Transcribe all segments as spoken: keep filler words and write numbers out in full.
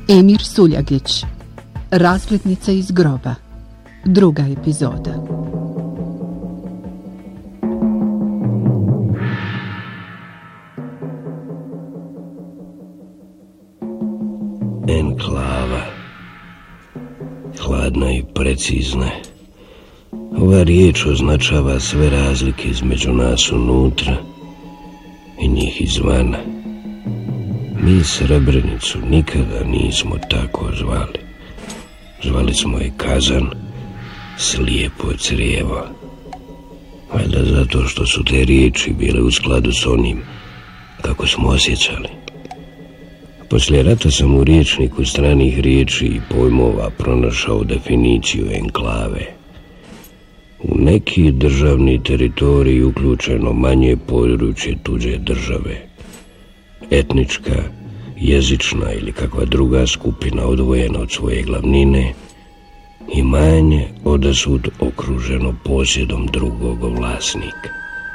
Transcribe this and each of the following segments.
Emir Suljagić, Raskretnica iz groba, druga epizoda. Enklava, hladna i precizna. Ova riječ označava sve razlike između nas unutra i njih izvana. Mi Srebrenicu nikada nismo tako zvali. Zvali smo je Kazan, slijepo crijevo. Valjda zato što su te riječi bile u skladu s onim kako smo osjećali. Poslije rata sam u riječniku stranih riječi i pojmova pronašao definiciju enklave. U neki državni teritorij uključeno manje područje tuđe države. Etnička, jezična ili kakva druga skupina odvojena od svoje glavnine i manje odasud okruženo posjedom drugog vlasnika.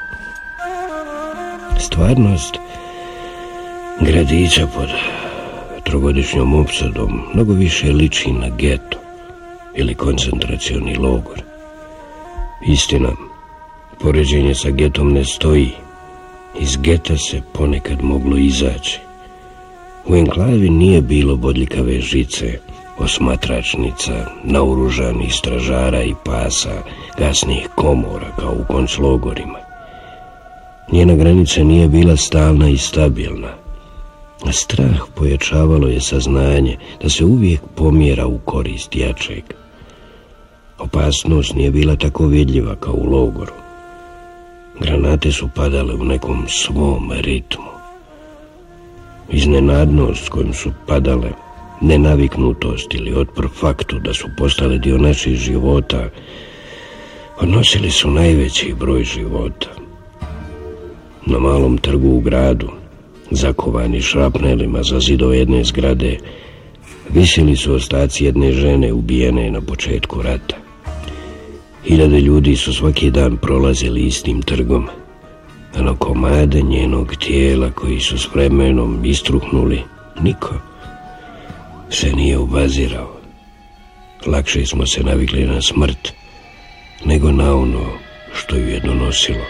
Stvarnost gradića pod trogodišnjom opsadom mnogo više liči na geto ili koncentracioni logor. Istina, poređenje sa getom ne stoji. Iz geta se ponekad moglo izaći. U enklavi nije bilo bodljikave žice, osmatračnica, naoružanih stražara i pasa, gasnih komora kao u konclogorima. Njena granica nije bila stalna i stabilna. A strah pojačavalo je saznanje da se uvijek pomjera u korist jačeg. Opasnost nije bila tako vidljiva kao u logoru. Granate su padale u nekom svom ritmu. Iznenadnost kojom su padale, nenaviknutost ili otpor faktu da su postale dio naših života, odnosili su najveći broj života. Na malom trgu u gradu, zakovani šrapnelima za zidove jedne zgrade, visili su ostaci jedne žene ubijene na početku rata. Hiljade ljudi su svaki dan prolazili istim trgom, a na komade njenog tijela koji su s vremenom istruhnuli, niko se nije obazirao. Lakše smo se navikli na smrt nego na ono što ju je donosilo.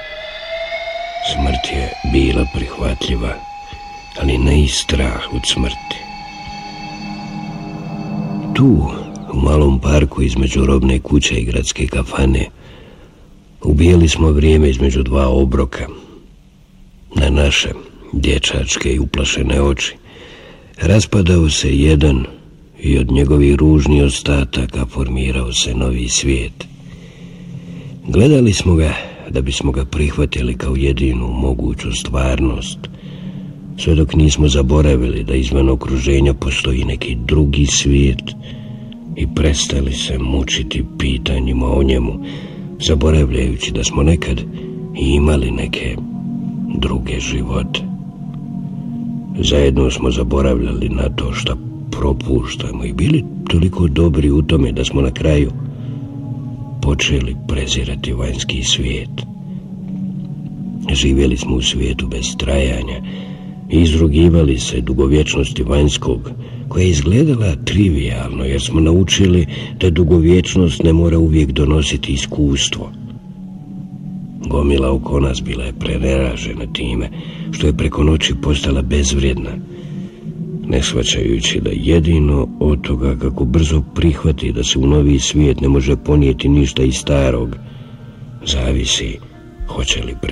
Smrt je bila prihvatljiva, ali ne i strah od smrti. Tu, u malom parku između robne kuće i gradske kafane, ubijali smo vrijeme između dva obroka. Na naše dječačke i uplašene oči raspadao se jedan i od njegovih ružnih ostataka formirao se novi svijet. Gledali smo ga da bismo ga prihvatili kao jedinu moguću stvarnost, sve dok nismo zaboravili da izvan okruženja postoji neki drugi svijet i prestali se mučiti pitanjima o njemu, zaboravljajući da smo nekad imali neke druge živote. Zajedno smo zaboravljali na to što propuštamo i bili toliko dobri u tome da smo na kraju počeli prezirati vanjski svijet. Živjeli smo u svijetu bez trajanja i izrugivali se dugovječnosti vanjskog, koja je izgledala trivijalno, jer smo naučili da dugovječnost ne mora uvijek donositi iskustvo. Gomila oko nas bila je preražena time što je preko noći postala bezvrijedna, ne shvaćajući da jedino od toga kako brzo prihvati da se u novi svijet ne može ponijeti ništa iz starog, zavisi hoće li